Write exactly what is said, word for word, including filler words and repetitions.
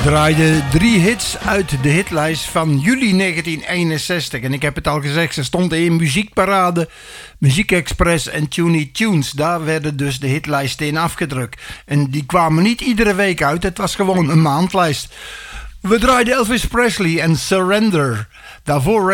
draaide drie hits uit de hitlijst van juli negentien eenenzestig. En ik heb het al gezegd, ze stonden in Muziekparade, Muziek Express en Tuny Tunes. Daar werden dus de hitlijsten in afgedrukt. En die kwamen niet iedere week uit, het was gewoon een maandlijst. We draaiden Elvis Presley en Surrender. Daarvoor